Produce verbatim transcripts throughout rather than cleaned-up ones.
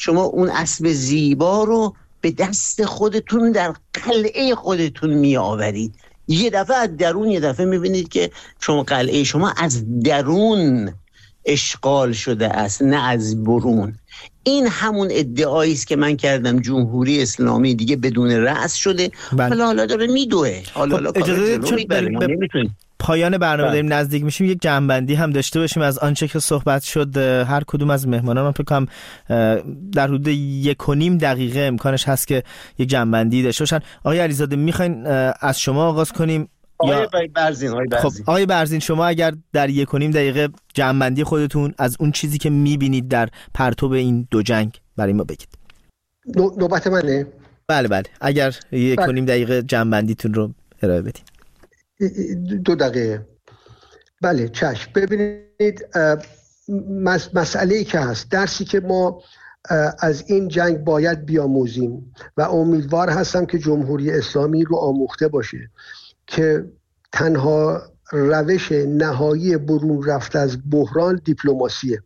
شما اون اسب زیبا رو به دست خودتون در قلعه خودتون می آورید. یه دفعه از درون یه دفعه می بینید که شما قلعه شما از درون اشغال شده است، نه از برون. این همون ادعایی است که من کردم جمهوری اسلامی دیگه بدون رأس شده. حالا حالا داره میدوه. حالا حالا اجازه چون داریم به پایان برنامه داریم نزدیک میشیم، یک جنبندی هم داشته باشیم از آنچه که صحبت شد. هر کدوم از مهمانان من فکر کنم در حدود یک و نیم دقیقه امکانش هست که یک جنبندی داشته باشن. آقای علیزاده میخواین از شما آغاز کنیم؟ آقای برزین آقای برزین خب آقای برزین، شما اگر در یک و نیم دقیقه جنبندی خودتون از اون چیزی که میبینید در پرتو این دو جنگ برای ما بگید. نوبت منه؟ بله بله، اگر یک و نیم دقیقه جنبندیتون رو ارائه بدید. دو دقیقه. بله چشم. ببینید مس- مسئله‌ای که هست، درسی که ما از این جنگ باید بیاموزیم و امیدوار هستم که جمهوری اسلامی رو آموخته باشه که تنها روش نهایی برون رفت از بحران دیپلماسیه،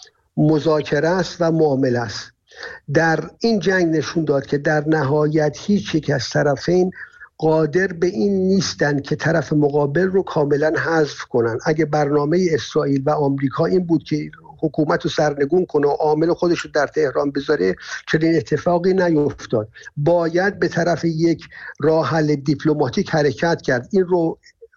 مذاکره است و معامله است. در این جنگ نشون داد که در نهایت هیچ یک از طرفین قادر به این نیستن که طرف مقابل رو کاملا حذف کنن. اگه برنامه اسرائیل و آمریکا این بود که حکومت رو سرنگون کنه و عامل خودش رو در تهران بذاره، چنین اتفاقی نیفتاد. باید به طرف یک راه حل دیپلماتیک حرکت کرد. این رو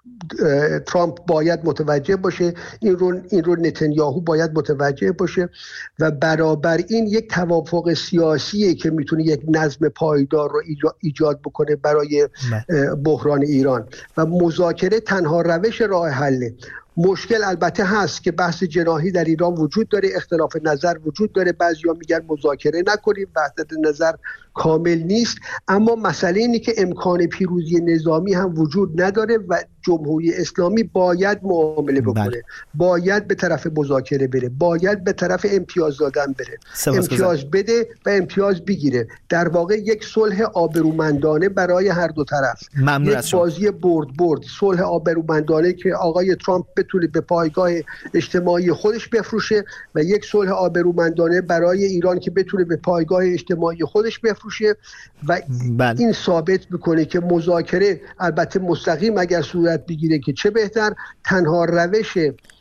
ترامپ باید متوجه باشه، این رو این رو نتانیاهو باید متوجه باشه و برابر این یک توافق سیاسیه که میتونه یک نظم پایدار رو ایجاد بکنه برای بحران ایران و مذاکره تنها روش راه حله. مشکل البته هست که بحث جناحی در ایران وجود داره، اختلاف نظر وجود داره، بعضیا میگن مذاکره نکنیم، وحدت نظر کامل نیست، اما مسئله اینه که امکان پیروزی نظامی هم وجود نداره و جمهوری اسلامی باید معامله بکنه. بله. باید به طرف مذاکره بره، باید به طرف امتیاز دادن بره، امتیاز بده و امتیاز بگیره. در واقع یک صلح آبرومندانه برای هر دو طرف، یک بازی برد برد، صلح آبرومندانه که آقای ترامپ بتونه به پایگاه اجتماعی خودش بفروشه و یک صلح آبرومندانه برای ایران که بتونه به پایگاه اجتماعی خودش بفروشه و بله. این ثابت میکنه که مذاکره البته مستقیم اگر صورت بگیره که چه بهتر، تنها روش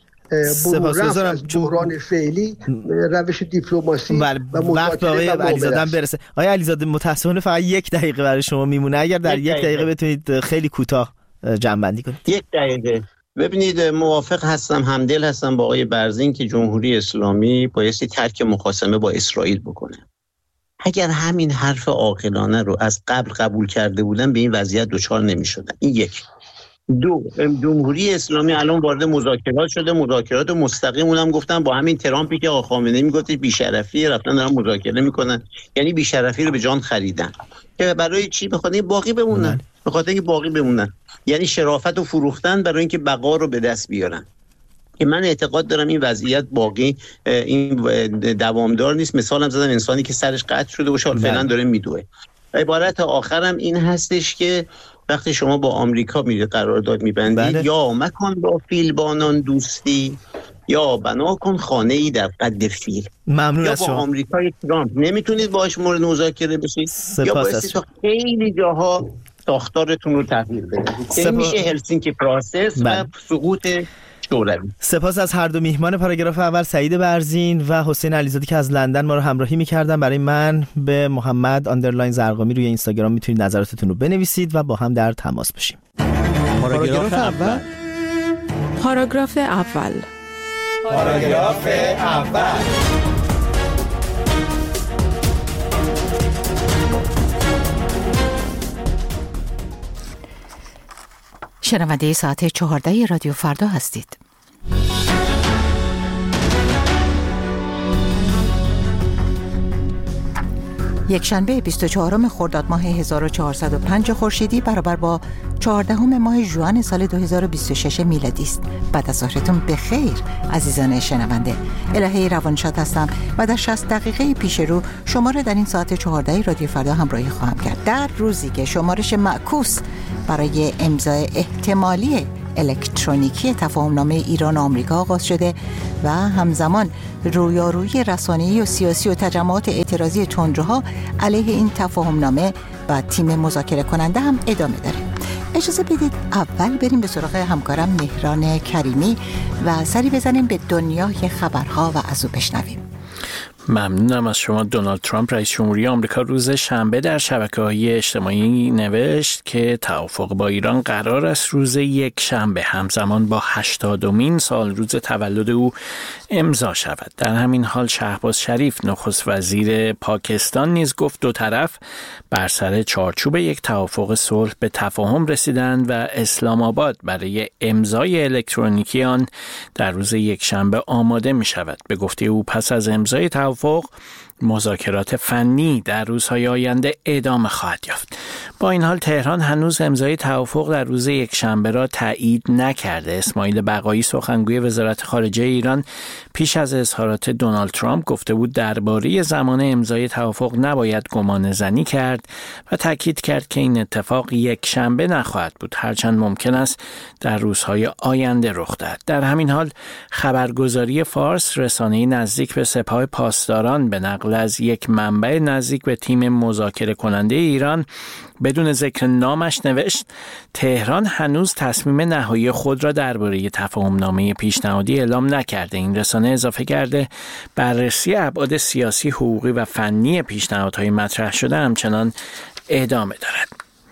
برون رفت از بحران فعلی روش دیپلماسی بله. و مذاکره آقای علیزاده برسه. آقای علیزاده متأسفانه فقط یک دقیقه برای شما میمونه، اگر در یک دقیقه, دقیقه بتونید خیلی کوتاه جمع‌بندی کنید. یک دقیقه. ببینید موافق هستم، همدل هستم با آقای برزین که جمهوری اسلامی بایستی ترک مخاصمه با اسرائیل بکنه. اگر همین حرف عاقلانه رو از قبل قبول کرده بودن به این وضعیت دچار نمی‌شدن. این یک. دو، جمهوری اسلامی الان وارد مذاکرات شده، مذاکرات مستقیم اونم گفتن با همین ترامپی که آقا خامنه‌ای میگفت بی‌شرفی، رفتن دارن مذاکره میکنن، یعنی بی‌شرفی رو به جان خریدن که برای چی؟ بخاطر اینکه باقی بمونن، به خاطر اینکه باقی بمونن، یعنی شرافت رو فروختن برای اینکه بقا رو به دست بیارن. که من اعتقاد دارم این وضعیت باقی این دوامدار نیست. مثالم زدم انسانی که سرش قطع شده باشه حالا فعلا داره میدوه. عبارت آخرم این هستش که وقتی شما با آمریکا میره قرارداد میبندید بله. یا مکن با فیلبانان دوستی یا بنا کن خانه ای در قد فیل. ممنون یا از با شما. آمریکای ترامپ نمیتونید باهاش مورد مذاکره بشید یا باعث تا خیلی جاها ساختارتون رو تغییر بدید. این میشه هلسینکی پروسس بله. و سقوط شوروی. سپاس از هر دو میهمان پاراگراف اول، سعید برزین و حسین علیزاده که از لندن ما رو همراهی می‌کردن. برای من به محمد آندرلاین زرقامی روی اینستاگرام میتونید نظراتتون رو بنویسید و با هم در تماس باشیم. پاراگراف اول. پاراگراف اول. پاراگراف اول. شنونده ساعت چهارده رادیو فردا هستید. یک شنبه بیست و چهارم خرداد ماه هزار و چهارصد و پنج خورشیدی برابر با چهاردهم ماه ژوئن سال دو هزار و بیست و شش میلادی است. بعد از ظهرتون بخیر عزیزان شنونده. الهی روانشاد هستم و در شصت دقیقه پیش رو شما را در این ساعت چهارده رادیو فردا همراهی خواهم کرد. در روزی که شمارش معکوس برای امضای احتمالی الکترونیکی تفاهمنامه ایران و آمریکا آغاز شده و همزمان رویارویی رسانه‌ای و سیاسی و تجمعات اعتراضی تندروها علیه این تفاهمنامه و تیم مذاکره کننده هم ادامه داره. اجازه بدید اول بریم به سراغ همکارم مهران کریمی و سری بزنیم به دنیای خبرها و از او بشنویم. ممنونم از شما. دونالد ترامپ رئیس جمهوری آمریکا روز شنبه در شبکه‌های اجتماعی نوشت که توافق با ایران قرار است روز یک شنبه همزمان با هشتادمین سال روز تولد او امضا شود. در همین حال شهباز شریف نخست وزیر پاکستان نیز گفت دو طرف بر سر چارچوب یک توافق صلح به تفاهم رسیدند و اسلام آباد برای امضای الکترونیکی آن در روز یک شنبه آماده می شود. به گفته او پس از امضای توافق مذاکرات فنی در روزهای آینده ادامه خواهد یافت. با این حال تهران هنوز امضای توافق در روز یکشنبه را تایید نکرده. اسماعیل بقایی سخنگوی وزارت خارجه ایران پیش از اظهارات دونالد ترامپ گفته بود درباره زمان امضای توافق نباید گمان زنی کرد و تاکید کرد که این اتفاق یک شنبه نخواهد بود، هرچند ممکن است در روزهای آینده رخ دهد. در همین حال خبرگزاری فارس رسانه‌ای نزدیک به سپاه پاسداران به نقل از یک منبع نزدیک به تیم مذاکره کننده ایران بدون ذکر نامش نوشت تهران هنوز تصمیم نهایی خود را درباره تفاهمنامه پیشنهادی اعلام نکرده. این رسانه اضافه کرده بررسی ابعاد سیاسی، حقوقی و فنی پیشنهادهای مطرح شده همچنان ادامه دارد.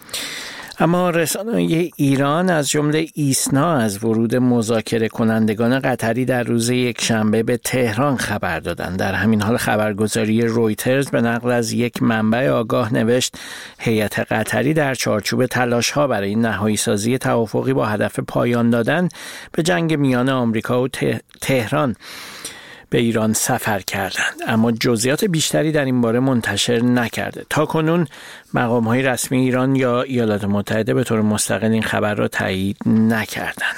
اما رسانه ایران از جمله ایسنا از ورود مذاکره کنندگان قطری در روز یک شنبه به تهران خبر دادند. در همین حال خبرگزاری رویترز به نقل از یک منبع آگاه نوشت هیئت قطری در چارچوب تلاش‌ها برای نهایی سازی توافقی با هدف پایان دادن به جنگ میان آمریکا و تهران به ایران سفر کردند، اما جزئیات بیشتری در این باره منتشر نکرده. تاکنون مقام‌های رسمی ایران یا ایالات متحده به طور مستقل این خبر را تایید نکردند.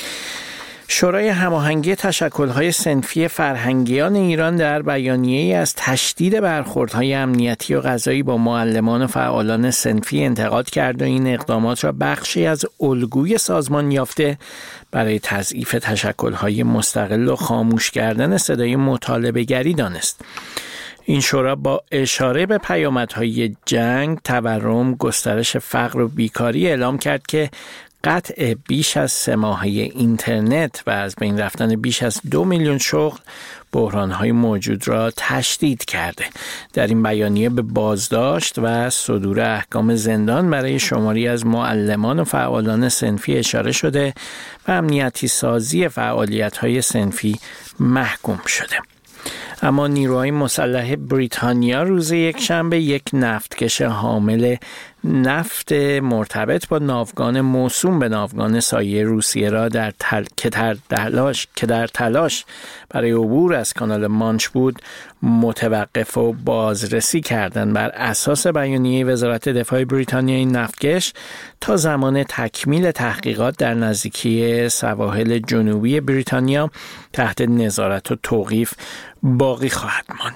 شورای هماهنگی تشکل‌های صنفی فرهنگیان ایران در بیانیه‌ای از تشدید برخوردهای امنیتی و قضایی با معلمان و فعالان صنفی انتقاد کرد و این اقدامات را بخشی از الگوی سازمان یافته برای تضعیف تشکل‌های مستقل و خاموش کردن صدای مطالبه‌گری دانست. این شورا با اشاره به پیامدهای جنگ، تورم، گسترش فقر و بیکاری اعلام کرد که قطع بیش از سه ماهه اینترنت و از بین رفتن بیش از دو میلیون شغل بحران‌های موجود را تشدید کرده. در این بیانیه به بازداشت و صدور احکام زندان برای شماری از معلمان و فعالان صنفی اشاره شده و امنیتی سازی فعالیت‌های صنفی محکوم شده. اما نیروهای مسلح بریتانیا روز یک شنبه یک نفتکش حامل نفت مرتبط با ناوگان موسوم به ناوگان سایه روسیه را در تل... که در تلاش که در تلاش برای عبور از کانال مانچ بود متوقف و بازرسی کردند. بر اساس بیانیه وزارت دفاع بریتانیا این نفتکش تا زمان تکمیل تحقیقات در نزدیکی سواحل جنوبی بریتانیا تحت نظارت و توقیف باقی خواهد ماند.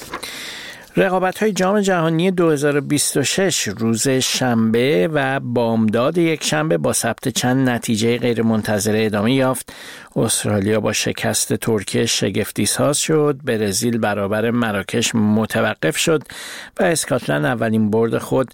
رقابت‌های جام جهانی دو هزار و بیست و شش روز شنبه و بامداد یک شنبه با ثبت چند نتیجه غیرمنتظره ادامه یافت. استرالیا با شکست ترکیه شگفتی‌ساز شد، برزیل برابر مراکش متوقف شد و اسکاتلند اولین برد خود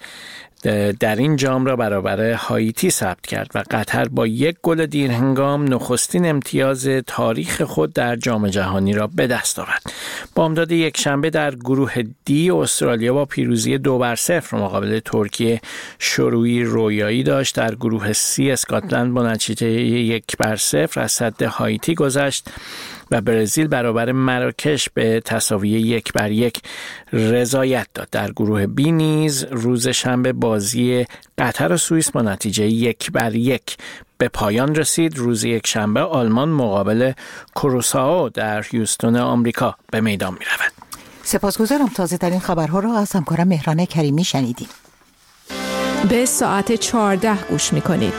در این جام را برابر هایتی ثبت کرد و قطر با یک گل دیرهنگام نخستین امتیاز تاریخ خود در جام جهانی را به دست آورد. بامداد یک شنبه در گروه دی استرالیا با پیروزی دو بر صفر مقابل ترکیه شروعی رویایی داشت. در گروه سی اسکاتلند با نتیجه یک بر صفر از سد هایتی گذشت و برزیل برابر مراکش به تساوی یک بر یک رضایت داد. در گروه بی نیز روز شنبه بازی قطر و سوئیس با نتیجه یک بر یک به پایان رسید. روز یک شنبه آلمان مقابل کروسائو در هیوستون آمریکا به میدان می رود. سپاسگزارم. تازه ترین خبرها را از همکارم مهران کریمی شنیدیم. به ساعت چهارده گوش می کنید.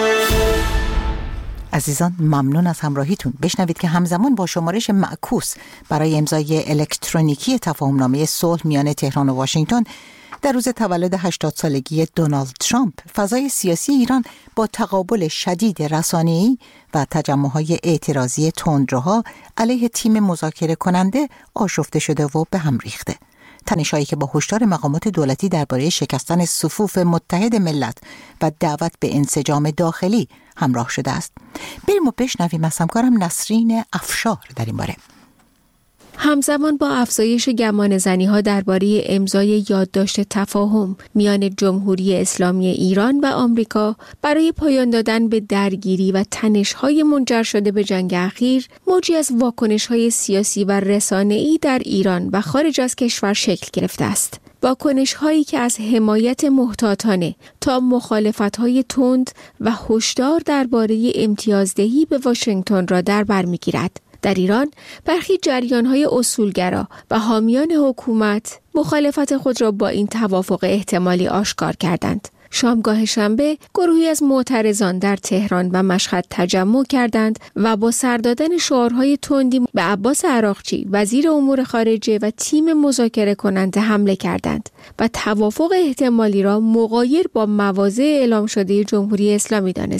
عزیزان ممنون از همراهیتون. بشنوید که همزمان با شمارش معکوس برای امضای الکترونیکی تفاهمنامه صلح میان تهران و واشنگتن در روز تولد هشتاد سالگی دونالد ترامپ، فضای سیاسی ایران با تقابل شدید رسانه‌ای و تجمع‌های اعتراضی تندروها علیه تیم مذاکره کننده آشفته شده و به هم ریخته. تنش‌هایی که با هشدار مقامات دولتی درباره شکستن صفوف متحد ملت و دعوت به انسجام داخلی همراه شده است. بریم و بشنویم از همکارم نسرین افشار در این باره. همزمان با افزایش گمانه‌زنی‌ها درباره امضای یادداشت تفاهم میان جمهوری اسلامی ایران و آمریکا برای پایان دادن به درگیری و تنش‌های منجر شده به جنگ اخیر، موجی از واکنش‌های سیاسی و رسانه‌ای در ایران و خارج از کشور شکل گرفته است. واکنش‌هایی که از حمایت محتاطانه تا مخالفت‌های تند و هشدار درباره امتیازدهی به واشنگتن را در بر می‌گیرد. در ایران برخی جریان‌های اصولگرا و حامیان حکومت مخالفت خود را با این توافق احتمالی آشکار کردند. شامگاه شنبه گروهی از معترضان در تهران و مشهد تجمع کردند و با سر دادن شعارهای تندی به عباس عراقچی وزیر امور خارجه و تیم مذاکره کننده حمله کردند و توافق احتمالی را مغایر با مواضع اعلام شده جمهوری اسلامی دانستند.